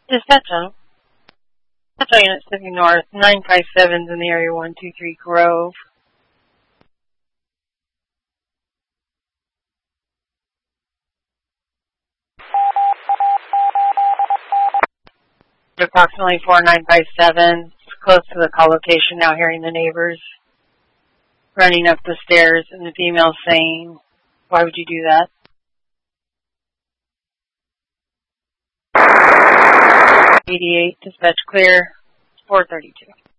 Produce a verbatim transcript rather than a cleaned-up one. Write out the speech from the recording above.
Dispatch on. Dispatch unit Pacific North, nine five seven's in the area one two three Grove. Approximately four nine five seven, it's close to the call location now, hearing the neighbors running up the stairs and the female saying, "Why would you do that?" eighty-eight, dispatch clear, four thirty-two.